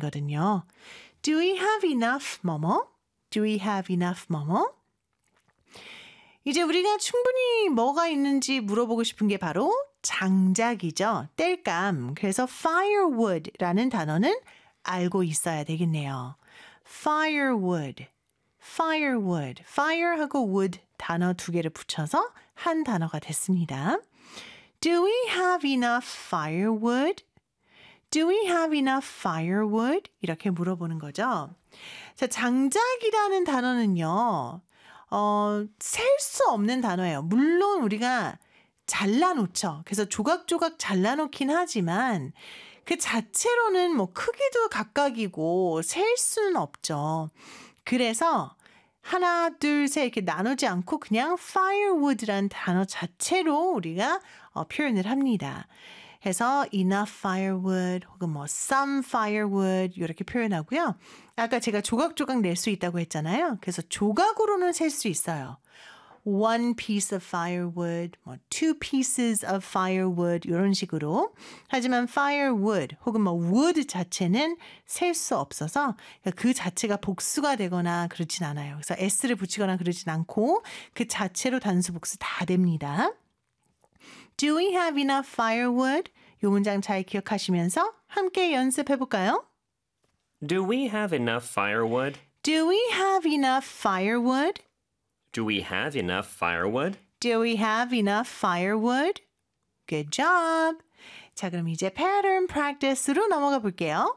단어이거든요. Do we have enough 뭐뭐? Do we have enough 뭐뭐? 이제 우리가 충분히 뭐가 있는지 물어보고 싶은 게 바로 장작이죠. 땔감. 그래서 firewood라는 단어는 알고 있어야 되겠네요. firewood, firewood, fire하고 wood 단어 두 개를 붙여서 한 단어가 됐습니다. Do we have enough firewood? Do we have enough firewood? 이렇게 물어보는 거죠. 자, 장작이라는 단어는요. 셀 수 없는 단어예요. 물론 우리가 잘라놓죠. 그래서 조각조각 잘라놓긴 하지만 그 자체로는 뭐 크기도 각각이고 셀 수는 없죠. 그래서 하나, 둘, 셋 이렇게 나누지 않고 그냥 firewood라는 단어 자체로 우리가 표현을 합니다. 해서 enough firewood 혹은 뭐 some firewood 이렇게 표현하고요. 아까 제가 조각조각 낼 수 있다고 했잖아요. 그래서 조각으로는 셀 수 있어요. One piece of firewood, 뭐 two pieces of firewood 이런 식으로. 하지만 firewood 혹은 뭐 wood 자체는 셀 수 없어서 그 자체가 복수가 되거나 그렇진 않아요. 그래서 s를 붙이거나 그러진 않고 그 자체로 단수 복수 다 됩니다. Do we have enough firewood? 이 문장 잘 기억하시면서 함께 연습해 볼까요? Do we have enough firewood? Do we have enough firewood? Do we have enough firewood? Do we have enough firewood? Good job. 자, 그럼 이제 pattern practice로 넘어가 볼게요.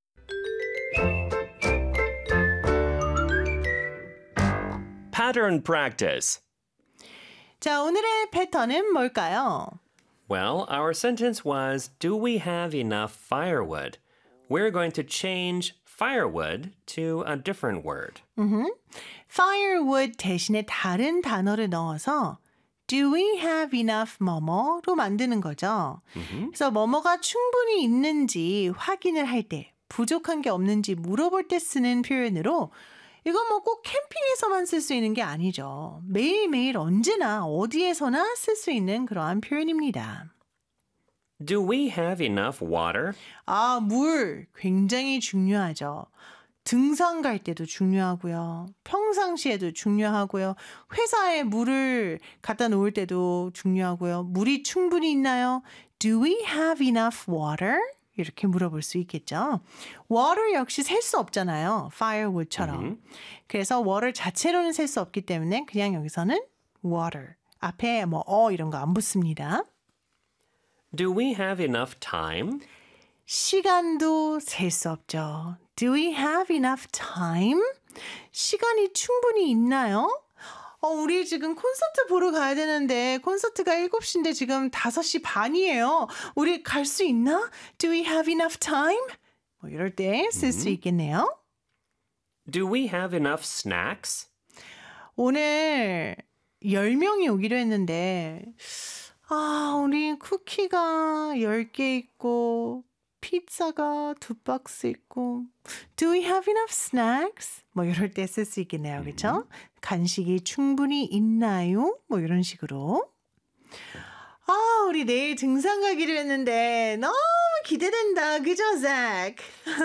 Pattern practice. 자, 오늘의 패턴은 뭘까요? Well, our sentence was, do we have enough firewood? We're going to change firewood to a different word. firewood 대신에 다른 단어를 넣어서 do we have enough 뭐뭐로 만드는 거죠. 그래서 뭐뭐가 충분히 있는지 확인을 할 때, 부족한 게 없는지 물어볼 때 쓰는 표현으로 이건 뭐 꼭 캠핑에서만 쓸 수 있는 게 아니죠. 매일매일 언제나 어디에서나 쓸 수 있는 그러한 표현입니다. Do we have enough water? 아, 물 굉장히 중요하죠. 등산 갈 때도 중요하고요. 평상시에도 중요하고요. 회사에 물을 갖다 놓을 때도 중요하고요. 물이 충분히 있나요? Do we have enough water? 이렇게 물어볼 수 있겠죠. water 역시 셀 수 없잖아요. firewood처럼. 그래서 water 자체로는 셀 수 없기 때문에 그냥 여기서는 water. 앞에 뭐 이런 거 안 붙습니다. Do we have enough time? 시간도 셀 수 없죠. Do we have enough time? 시간이 충분히 있나요? 우리 지금 콘서트 보러 가야 되는데 콘서트가 7시인데 지금 5시 반이에요. 우리 갈 수 있나? Do we have enough time? 뭐 이럴 때 쓸 수 있겠네요. Do we have enough snacks? 오늘 10명이 오기로 했는데 우리 쿠키가 10개 있고 피자가 2박스 있고 Do we have enough snacks? 뭐 이럴 때 쓸 수 있겠네요. 그렇죠? 간식이 충분히 있나요? 뭐 이런 식으로. 우리 내일 등산 가기로 했는데 너무 기대된다. 그죠, Zach?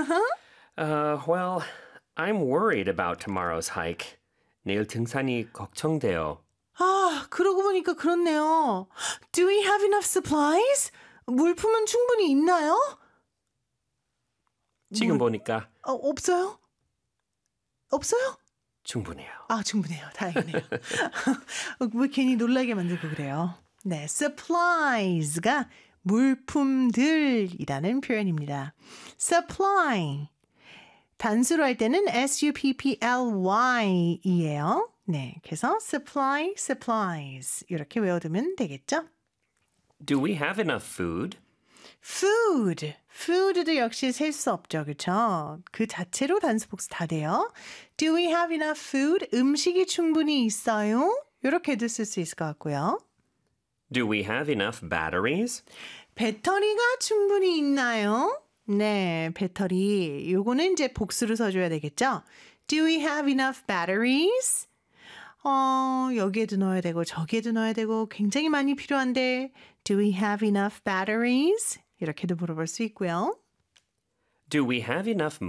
Well, I'm worried about tomorrow's hike. 내일 등산이 걱정돼요. 그러고 보니까 그렇네요. Do we have enough supplies? 물품은 충분히 있나요? 지금 보니까 없어요? 없어요? 충분해요. 충분해요. 다행이네요. 왜 괜히 놀라게 만들고 그래요. 네, supplies가 물품들이라는 표현입니다. supply. 단수로 할 때는 supply이에요. 네, 그래서 supply, supplies 이렇게 외워두면 되겠죠? Do we have enough food? food. food도 역시 셀 수 없죠. 그렇죠? 그 자체로 단수 복수 다 돼요. Do we have enough food? 음식이 충분히 있어요? 이렇게도 쓸 수 있을 것 같고요. Do we have enough batteries? 배터리가 충분히 있나요? 네, 배터리. 요거는 이제 복수로 써줘야 되겠죠? Do we have enough batteries? 여기에도 넣어야 되고 저기에도 넣어야 되고 굉장히 많이 필요한데 Do we have enough batteries? 이렇게도 물어볼 수 있고요. Do we have enough